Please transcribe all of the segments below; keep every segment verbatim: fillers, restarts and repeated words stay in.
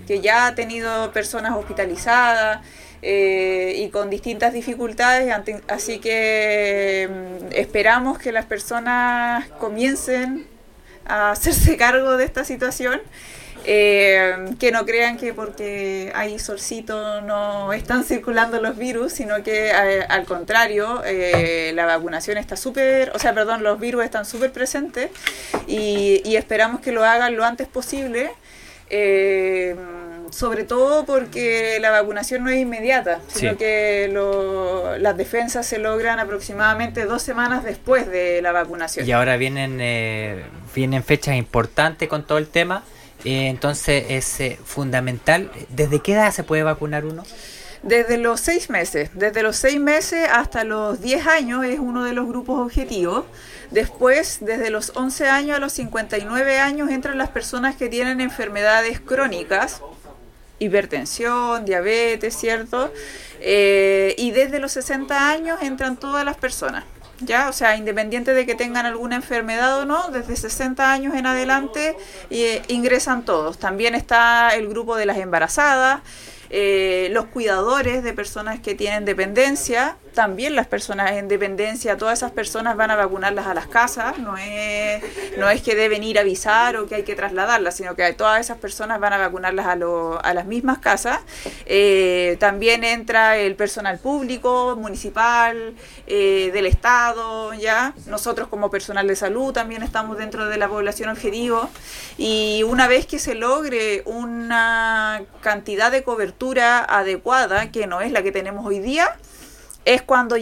que ya ha tenido personas hospitalizadas eh, y con distintas dificultades, así que eh, esperamos que las personas comiencen a hacerse cargo de esta situación. Eh, que no crean que porque hay solcito no están circulando los virus, sino que eh, al contrario, eh, la vacunación está súper, o sea, perdón, los virus están súper presentes y, y esperamos que lo hagan lo antes posible, eh, sobre todo porque la vacunación no es inmediata, sino sí. que lo, las defensas se logran aproximadamente dos semanas después de la vacunación. Y ahora vienen, eh, vienen fechas importantes con todo el tema. Eh, entonces es eh, fundamental. ¿Desde qué edad se puede vacunar uno? Desde los seis meses. Desde los seis meses hasta los diez años es uno de los grupos objetivos. Después, desde los once años a los cincuenta y nueve años entran las personas que tienen enfermedades crónicas, hipertensión, diabetes, ¿cierto? Eh, y desde los sesenta años entran todas las personas. Ya, o sea, independiente de que tengan alguna enfermedad o no, desde sesenta años en adelante eh, ingresan todos. También está el grupo de las embarazadas, eh, los cuidadores de personas que tienen dependencia, también las personas en dependencia, todas esas personas van a vacunarlas a las casas, no es, no es que deben ir a avisar o que hay que trasladarlas, sino que todas esas personas van a vacunarlas a, lo, a las mismas casas. Eh, también entra el personal público, municipal, eh, del Estado, ya. Nosotros como personal de salud también estamos dentro de la población objetivo, y una vez que se logre una cantidad de cobertura adecuada, que no es la que tenemos hoy día, es cuando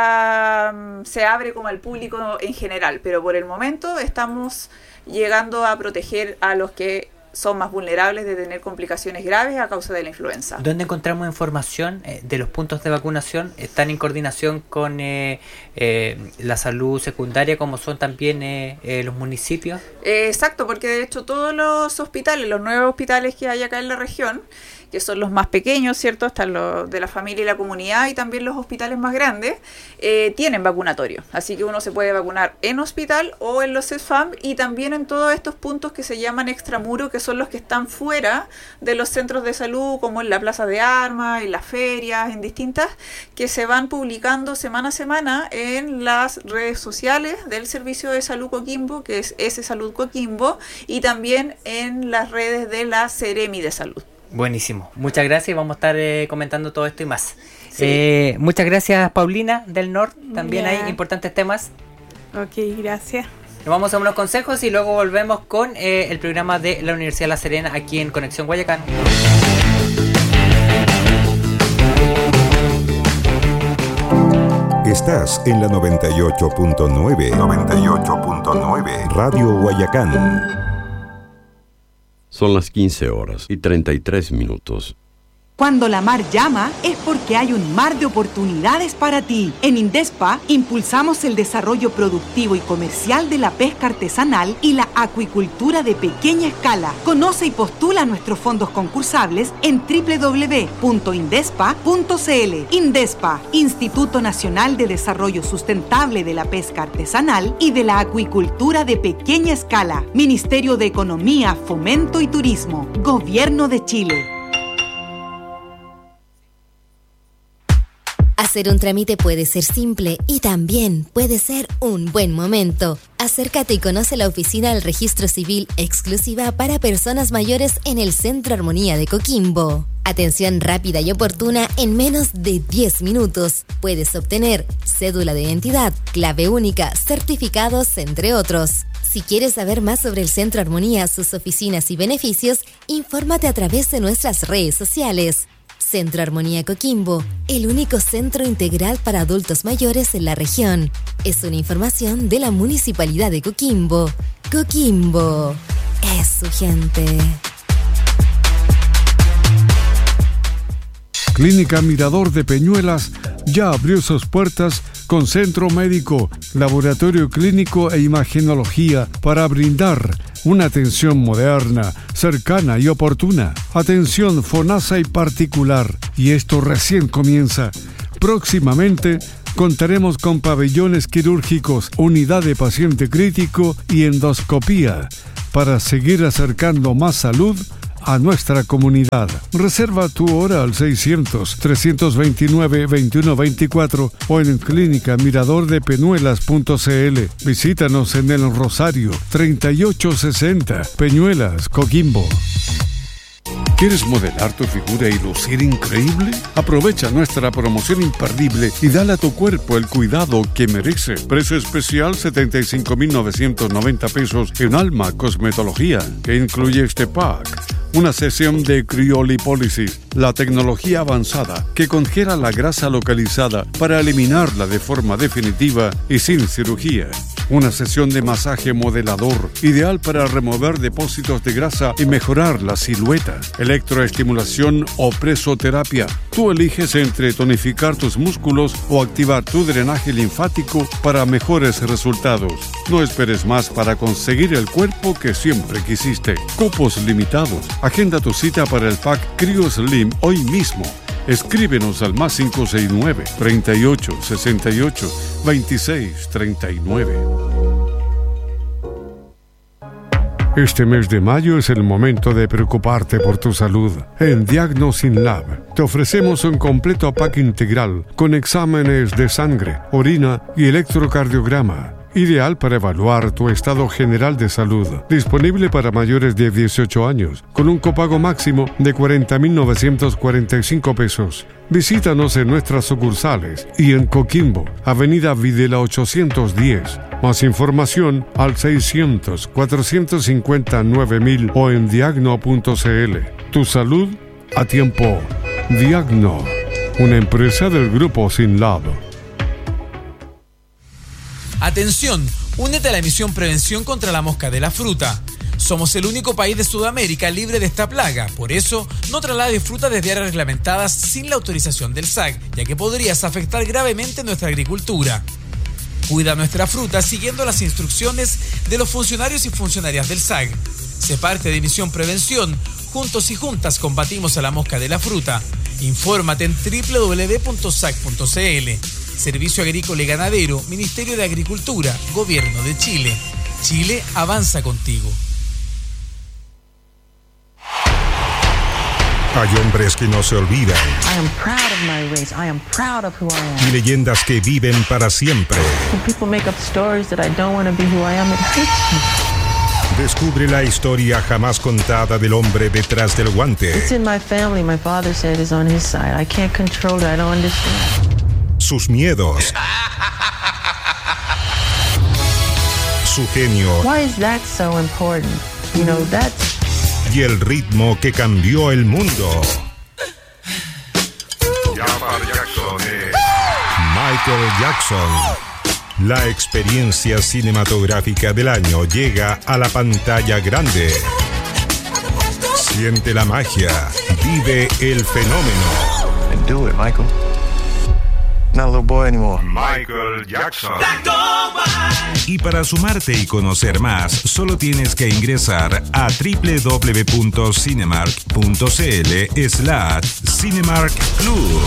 ya um, se abre como al público en general, pero por el momento estamos llegando a proteger a los que son más vulnerables de tener complicaciones graves a causa de la influenza. ¿Dónde encontramos información eh, de los puntos de vacunación? ¿Están en coordinación con eh, eh, la salud secundaria, como son también eh, eh, los municipios? Eh, exacto, porque de hecho todos los hospitales, los nuevos hospitales que hay acá en la región, que son los más pequeños, ¿cierto? Están los de la familia y la comunidad, y también los hospitales más grandes, eh, tienen vacunatorio. Así que uno se puede vacunar en hospital o en los C E S F A M, y también en todos estos puntos que se llaman extramuro, que son los que están fuera de los centros de salud, como en la Plaza de Armas, en las ferias, en distintas, que se van publicando semana a semana en las redes sociales del Servicio de Salud Coquimbo, que es ese Salud Coquimbo, y también en las redes de la Seremi de Salud. Buenísimo, muchas gracias, y vamos a estar eh, comentando todo esto y más. Sí. Eh, muchas gracias, Paulina del N O R, también yeah. hay importantes temas. Ok, gracias. Nos vamos a unos consejos y luego volvemos con eh, el programa de la Universidad La Serena aquí en Conexión Guayacán. Estás en la noventa y ocho punto nueve. noventa y ocho punto nueve Radio Guayacán. Son las quince horas y treinta y tres minutos. Cuando la mar llama es porque hay un mar de oportunidades para ti. En Indespa impulsamos el desarrollo productivo y comercial de la pesca artesanal y la acuicultura de pequeña escala. Conoce y postula nuestros fondos concursables en doble u doble u doble u punto indespa punto c l. Indespa, Instituto Nacional de Desarrollo Sustentable de la Pesca Artesanal y de la Acuicultura de Pequeña Escala. Ministerio de Economía, Fomento y Turismo. Gobierno de Chile. Hacer un trámite puede ser simple y también puede ser un buen momento. Acércate y conoce la oficina del Registro Civil exclusiva para personas mayores en el Centro Armonía de Coquimbo. Atención rápida y oportuna en menos de diez minutos. Puedes obtener cédula de identidad, clave única, certificados, entre otros. Si quieres saber más sobre el Centro Armonía, sus oficinas y beneficios, infórmate a través de nuestras redes sociales. Centro Armonía Coquimbo, el único centro integral para adultos mayores en la región. Es una información de la Municipalidad de Coquimbo. Coquimbo es su gente. Clínica Mirador de Peñuelas ya abrió sus puertas con centro médico, laboratorio clínico e imagenología para brindar una atención moderna, cercana y oportuna. Atención FONASA y particular. Y esto recién comienza. Próximamente contaremos con pabellones quirúrgicos, unidad de paciente crítico y endoscopía para seguir acercando más salud a nuestra comunidad. Reserva tu hora al seiscientos, trescientos veintinueve, veintiuno veinticuatro o en clínica mirador de peñuelas punto c l. Visítanos en el Rosario treinta y ocho sesenta, Peñuelas, Coquimbo. ¿Quieres modelar tu figura y lucir increíble? Aprovecha nuestra promoción imperdible y dale a tu cuerpo el cuidado que merece. Precio especial setenta y cinco mil novecientos noventa pesos en Alma Cosmetología, que incluye este pack. Una sesión de criolipólisis, la tecnología avanzada que congela la grasa localizada para eliminarla de forma definitiva y sin cirugía. Una sesión de masaje modelador, ideal para remover depósitos de grasa y mejorar la silueta. Electroestimulación o presoterapia. Tú eliges entre tonificar tus músculos o activar tu drenaje linfático para mejores resultados. No esperes más para conseguir el cuerpo que siempre quisiste. Cupos limitados. Agenda tu cita para el pack Cryo Slim hoy mismo. Escríbenos al más cinco seis nueve, treinta y ocho, sesenta y ocho, veintiséis, treinta y nueve. Este mes de mayo es el momento de preocuparte por tu salud. En Diagnosin Lab te ofrecemos un completo pack integral con exámenes de sangre, orina y electrocardiograma. Ideal para evaluar tu estado general de salud. Disponible para mayores de dieciocho años, con un copago máximo de cuarenta mil novecientos cuarenta y cinco pesos. Visítanos en nuestras sucursales y en Coquimbo, Avenida Videla ochocientos diez. Más información al seiscientos, cuatrocientos cincuenta, nueve mil o en diagno punto c l. Tu salud a tiempo. Diagno, una empresa del grupo Sinlab. Atención, únete a la misión Prevención contra la Mosca de la Fruta. Somos el único país de Sudamérica libre de esta plaga, por eso no traslades fruta desde áreas reglamentadas sin la autorización del S A C, ya que podrías afectar gravemente nuestra agricultura. Cuida nuestra fruta siguiendo las instrucciones de los funcionarios y funcionarias del S A C. Sé parte de Misión Prevención. Juntos y juntas combatimos a la mosca de la fruta. Infórmate en doble u doble u doble u punto s a c punto c l. Servicio Agrícola y Ganadero, Ministerio de Agricultura, Gobierno de Chile. Chile avanza contigo. Hay hombres que no se olvidan. I am proud of my race. I am proud of who I am. Y leyendas que viven para siempre. When people make up stories that I don't want to be who I am, it hurts me. Descubre la historia jamás contada del hombre detrás del guante. It's in my family. My father said it's on his side. I can't control it. I don't understand. Sus miedos. Su genio. Why is that so important? You know, that's... Y el ritmo que cambió el mundo. Michael Jackson. La experiencia cinematográfica del año llega a la pantalla grande. Siente la magia. Vive el fenómeno. And do it, Michael. Not a little boy anymore. Michael Jackson. Y para sumarte y conocer más, solo tienes que ingresar a doble u doble u doble u punto cinemark punto c l slash Cinemark Club.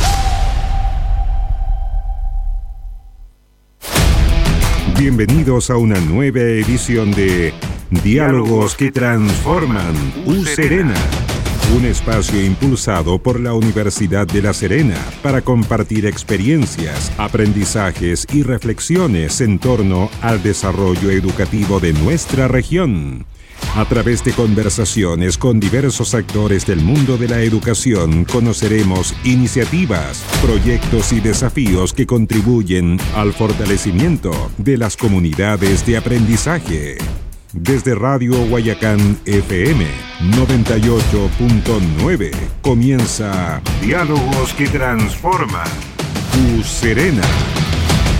Bienvenidos a una nueva edición de Diálogos que Transforman U Serena. Un espacio impulsado por la Universidad de La Serena para compartir experiencias, aprendizajes y reflexiones en torno al desarrollo educativo de nuestra región. A través de conversaciones con diversos actores del mundo de la educación, conoceremos iniciativas, proyectos y desafíos que contribuyen al fortalecimiento de las comunidades de aprendizaje. Desde Radio Guayacán F M noventa y ocho punto nueve comienza Diálogos que Transforman U Serena.